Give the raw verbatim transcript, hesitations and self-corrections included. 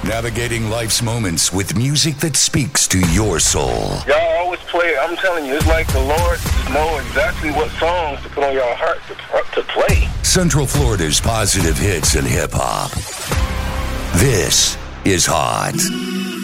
Navigating life's moments with music that speaks to your soul. Y'all always play, I'm telling you, it's like the Lord know exactly what songs to put on your heart to, to play. Central Florida's positive hits and hip-hop. This is Hot.